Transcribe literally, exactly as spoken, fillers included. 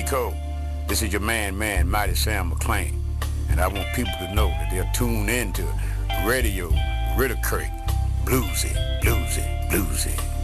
Rico, this is your man, man, Mighty Sam McClain. And I want people to know that they'll tune in to Radio Ritter Creek. Bluesy, bluesy, bluesy.